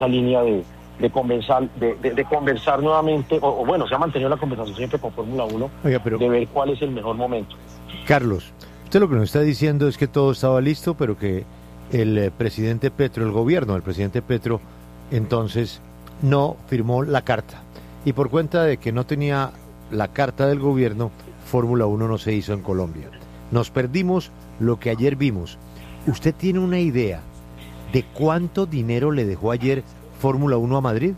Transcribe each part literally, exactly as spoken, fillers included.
línea de, de, conversar, de, de, de conversar nuevamente, o, o bueno, se ha mantenido la conversación siempre con Fórmula uno, Oiga, pero, de ver cuál es el mejor momento. Carlos, usted lo que nos está diciendo es que todo estaba listo, pero que el eh, presidente Petro, el gobierno del presidente Petro, entonces no firmó la carta. Y por cuenta de que no tenía la carta del gobierno, Fórmula uno no se hizo en Colombia. Nos perdimos lo que ayer vimos. ¿Usted tiene una idea de cuánto dinero le dejó ayer Fórmula uno a Madrid?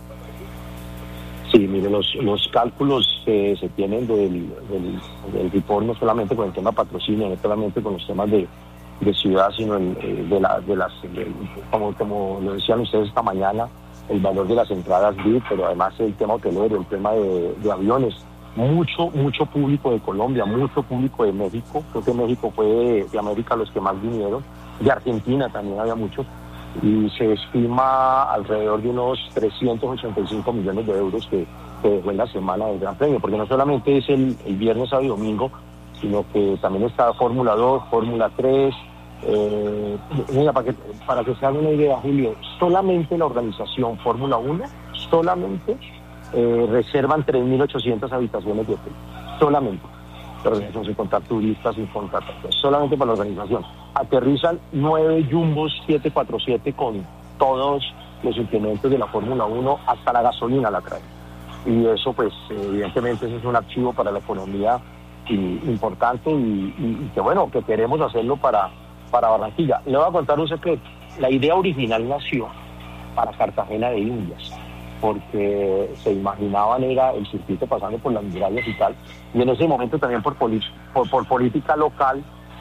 Sí, mire, los, los cálculos que se tienen del, del, del report, no solamente con el tema patrocinio, no solamente con los temas de, de ciudad, sino el, de, la, de las, de, como, como lo decían ustedes esta mañana, el valor de las entradas V I P, pero además el tema hotelero, el tema de, de aviones, mucho, mucho público de Colombia, mucho público de México, creo que México fue de, de América los que más vinieron, de Argentina también había muchos, y se estima alrededor de unos trescientos ochenta y cinco millones de euros que, que dejó en la semana del Gran Premio, porque no solamente es el, el viernes, sábado y domingo, sino que también está Fórmula dos, Fórmula tres. Eh, mira, para que, para que se haga una idea, Julio, solamente la organización Fórmula uno, solamente eh, reservan tres mil ochocientas habitaciones de hotel, solamente. La organización, sin contar turistas, sin contar, solamente para la organización. Aterrizan nueve Jumbos siete cuatro siete con todos los implementos de la Fórmula uno, hasta la gasolina la traen. Y eso, pues, evidentemente, eso es un archivo para la economía y, importante y, y, y que, bueno, que queremos hacerlo para, para Barranquilla. Le voy a contar un secreto. La idea original nació para Cartagena de Indias, porque se imaginaban era el circuito pasando por las murallas y tal, y en ese momento también por, poli- por, por política local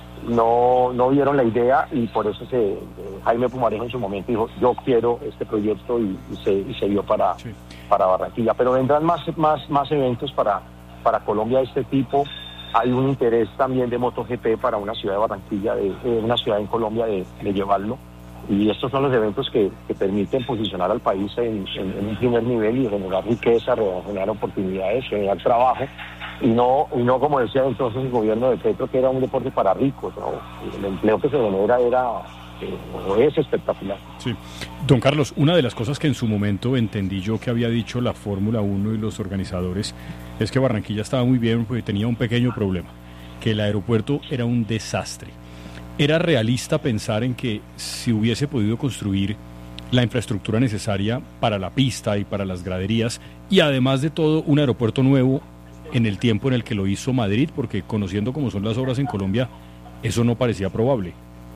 no, no vieron la idea, y por eso se, eh, Jaime Pumarejo en su momento dijo, yo quiero este proyecto, y, y, se, y se dio para, sí. para Barranquilla, pero vendrán más, más, más eventos para, para Colombia de este tipo. Hay un interés también de MotoGP para una ciudad de Barranquilla, de, de una ciudad en Colombia de, de llevarlo. Y estos son los eventos que, que permiten posicionar al país en, en, en un primer nivel y generar riqueza, generar oportunidades, generar trabajo, y no, y no como decía entonces el gobierno de Petro, que era un deporte para ricos, ¿no? El empleo que se genera era, eh, o es espectacular. Sí. Don Carlos, una de las cosas que en su momento entendí yo que había dicho la Fórmula uno y los organizadores es que Barranquilla estaba muy bien porque tenía un pequeño problema, que el aeropuerto era un desastre. ¿Era realista pensar en que si hubiese podido construir la infraestructura necesaria para la pista y para las graderías, y además de todo un aeropuerto nuevo en el tiempo en el que lo hizo Madrid? Porque conociendo cómo son las obras en Colombia, eso no parecía probable.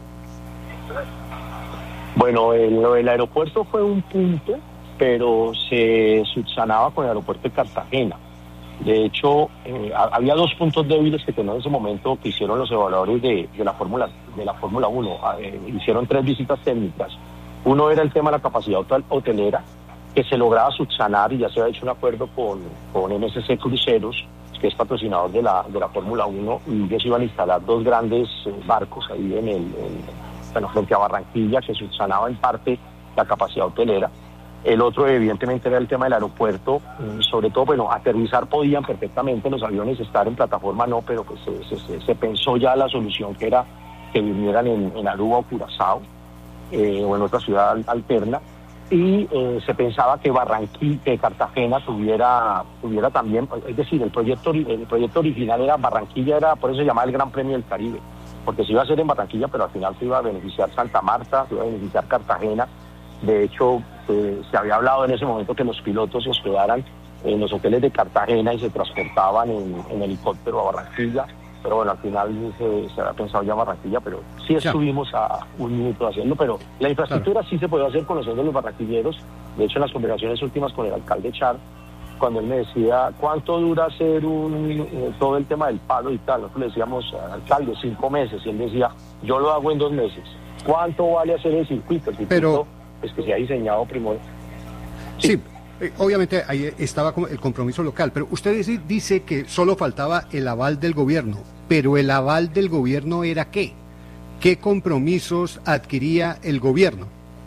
Bueno, el, el aeropuerto fue un punto, pero se subsanaba con el aeropuerto de Cartagena. De hecho, eh, había dos puntos débiles que tenían en ese momento, que hicieron los evaluadores de, de la Fórmula de la Fórmula uno. Eh, hicieron tres visitas técnicas. Uno era el tema de la capacidad hotelera, que se lograba subsanar, y ya se había hecho un acuerdo con, con M S C Cruceros, que es patrocinador de la de la Fórmula uno, y ellos iban a instalar dos grandes eh, barcos ahí en el en, bueno, frente a Barranquilla, que subsanaba en parte la capacidad hotelera. El otro, evidentemente, era el tema del aeropuerto, sobre todo, bueno, aterrizar podían perfectamente los aviones, estar en plataforma no, pero pues se, se, se pensó ya la solución, que era que vinieran en, en Aruba o Curazao, eh, o en otra ciudad alterna, y eh, se pensaba que Barranquilla, que Cartagena tuviera, tuviera también, es decir, el proyecto, el proyecto original era Barranquilla, era, por eso se llamaba el Gran Premio del Caribe, porque se iba a hacer en Barranquilla, pero al final se iba a beneficiar Santa Marta, se iba a beneficiar Cartagena. De hecho, eh, se había hablado en ese momento que los pilotos se hospedaran en los hoteles de Cartagena y se transportaban en, en helicóptero a Barranquilla, pero bueno, al final se, se había pensado ya Barranquilla, pero sí estuvimos a un minuto de hacerlo, pero la infraestructura claro. sí se puede hacer conociendo a los barranquilleros. De hecho, en las conversaciones últimas con el alcalde Char, cuando él me decía, ¿cuánto dura hacer un, eh, todo el tema del palo y tal? Nosotros le decíamos, alcalde, cinco meses, y él decía, yo lo hago en dos meses. ¿Cuánto vale hacer el circuito? El circuito pero... es que se ha diseñado primero. Sí, sí eh, obviamente ahí estaba el compromiso local, pero usted dice, dice que solo faltaba el aval del gobierno, pero el aval del gobierno ¿era qué? ¿Qué compromisos adquiría el gobierno?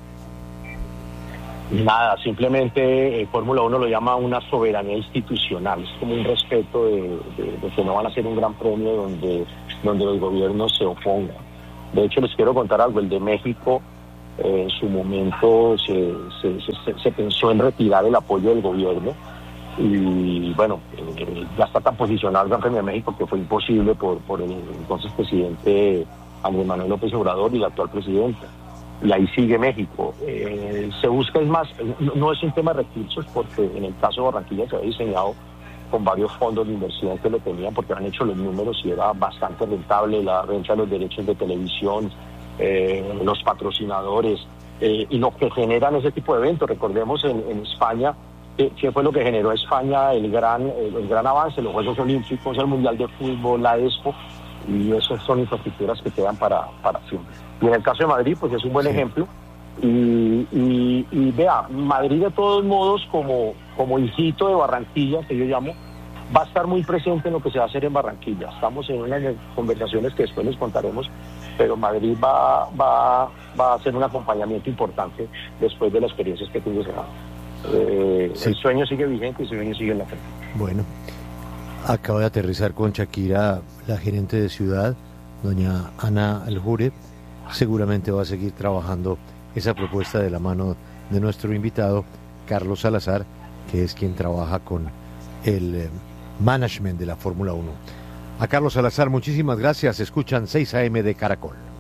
Nada, simplemente eh, Fórmula uno lo llama una soberanía institucional, es como un respeto de, de, de que no van a hacer un gran premio donde, donde los gobiernos se opongan. De hecho, les quiero contar algo, el de México Eh, en su momento se, se, se, se pensó en retirar el apoyo del gobierno y bueno, eh, ya está tan posicionado el Gran Premio de México que fue imposible por, por el entonces presidente Andrés Manuel López Obrador y la actual presidenta. Y ahí sigue México. Eh, se busca, es más, no, no es un tema de recursos, porque en el caso de Barranquilla se había diseñado con varios fondos de inversión que lo tenían, porque han hecho los números y era bastante rentable la renta de los derechos de televisión, eh, los patrocinadores eh, y lo que generan ese tipo de eventos. Recordemos en, en España, ¿Qué, ¿Qué fue lo que generó a España el gran, el, el gran avance? Los Juegos Olímpicos, el Mundial de Fútbol, la Expo, y eso son infraestructuras que quedan para, para siempre. Y en el caso de Madrid, pues es un buen sí. ejemplo. Y, y, y vea, Madrid de todos modos, como, como hijito de Barranquilla, que yo llamo, va a estar muy presente en lo que se va a hacer en Barranquilla. Estamos en unas conversaciones que después les contaremos, pero Madrid va, va, va a hacer un acompañamiento importante después de las experiencias que tuvo Serrano. Eh, sí. El sueño sigue vigente y el sueño sigue en la frente. Bueno, acaba de aterrizar con Shakira la gerente de ciudad, doña Ana Aljure. Seguramente va a seguir trabajando esa propuesta de la mano de nuestro invitado Carlos Salazar, que es quien trabaja con el eh, management de la Fórmula uno. A Carlos Salazar, muchísimas gracias. Escuchan seis a eme de Caracol.